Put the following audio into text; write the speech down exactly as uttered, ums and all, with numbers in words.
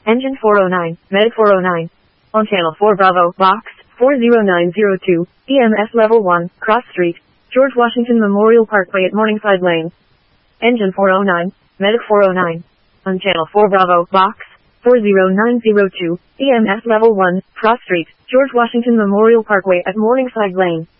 Engine four oh nine, Medic four oh nine. On Channel four Bravo, Box four oh nine oh two, E M S Level one, Cross Street, George Washington Memorial Parkway at Morningside Lane. Engine four oh nine, Medic four oh nine. On Channel four Bravo, Box four oh nine oh two, E M S Level one, Cross Street, George Washington Memorial Parkway at Morningside Lane.